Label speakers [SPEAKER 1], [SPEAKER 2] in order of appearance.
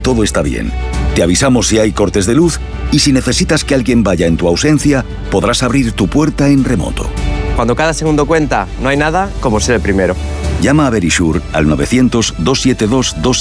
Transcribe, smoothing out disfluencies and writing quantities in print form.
[SPEAKER 1] todo está bien. Te avisamos si hay cortes de luz y si necesitas que alguien vaya en tu ausencia, podrás abrir tu puerta en remoto.
[SPEAKER 2] Cuando cada segundo cuenta, no hay nada como ser el primero.
[SPEAKER 1] Llama a Verisure al 900 272 272